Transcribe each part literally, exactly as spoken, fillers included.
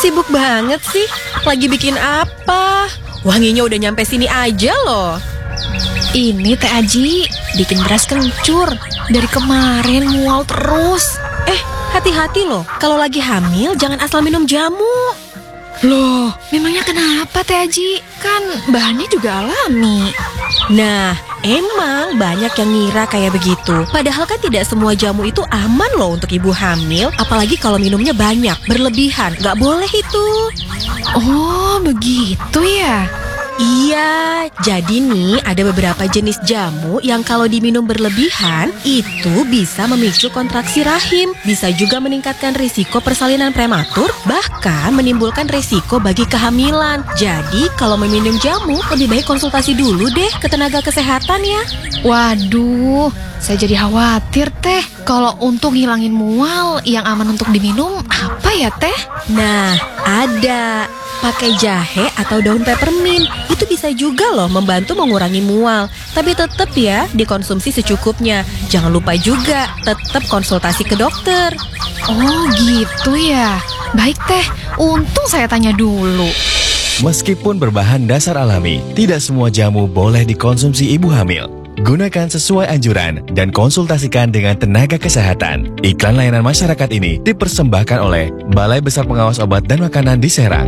Sibuk banget sih. Lagi bikin apa? Wanginya udah nyampe sini aja loh. Ini Teh Aji, bikin beras kencur. Dari kemarin mual terus. Eh, hati-hati loh. Kalau lagi hamil jangan asal minum jamu. Loh, memangnya kenapa Teh Aji? Kan bahannya juga alami. Nah, emang banyak yang ngira kayak begitu. Padahal kan tidak semua jamu itu aman loh untuk ibu hamil. Apalagi kalau minumnya banyak, berlebihan. Gak boleh itu. Oh, begitu ya? Iya, jadi nih ada beberapa jenis jamu yang kalau diminum berlebihan itu bisa memicu kontraksi rahim, bisa juga meningkatkan risiko persalinan prematur, bahkan menimbulkan risiko bagi kehamilan. Jadi kalau meminum jamu lebih baik konsultasi dulu deh ke tenaga kesehatan ya. Waduh, saya jadi khawatir Teh. Kalau untuk ngilangin mual yang aman untuk diminum apa ya Teh? Nah, ada. Pakai jahe atau daun peppermint. Itu bisa juga loh membantu mengurangi mual. Tapi tetap ya dikonsumsi secukupnya. Jangan lupa juga tetap konsultasi ke dokter. Oh gitu ya. Baik Teh, untung saya tanya dulu. Meskipun berbahan dasar alami, tidak semua jamu boleh dikonsumsi ibu hamil. Gunakan sesuai anjuran dan konsultasikan dengan tenaga kesehatan. Iklan layanan masyarakat ini dipersembahkan oleh Balai Besar Pengawas Obat dan Makanan di Serang.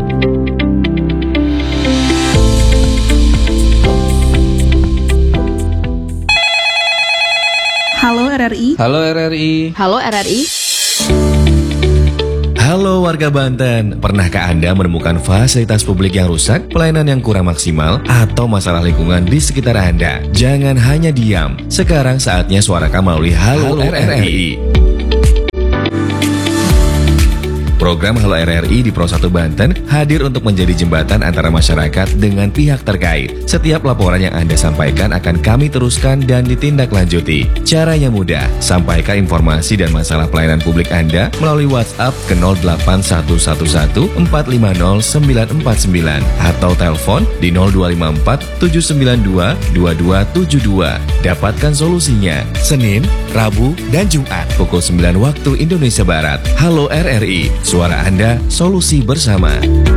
Halo R R I. Halo R R I. Halo R R I. Halo warga Banten, pernahkah Anda menemukan fasilitas publik yang rusak, pelayanan yang kurang maksimal, atau masalah lingkungan di sekitar Anda? Jangan hanya diam, sekarang saatnya suarakan melalui Halo, Halo R R I. Program Halo R R I di Pro satu Banten hadir untuk menjadi jembatan antara masyarakat dengan pihak terkait. Setiap laporan yang Anda sampaikan akan kami teruskan dan ditindaklanjuti. Caranya mudah, sampaikan informasi dan masalah pelayanan publik Anda melalui WhatsApp ke nol delapan satu satu satu empat lima nol sembilan empat sembilan atau telepon di nol dua lima empat tujuh sembilan dua dua dua tujuh dua. Dapatkan solusinya Senin, Rabu, dan Jumat pukul sembilan waktu Indonesia Barat. Halo R R I. Suara Anda, solusi bersama.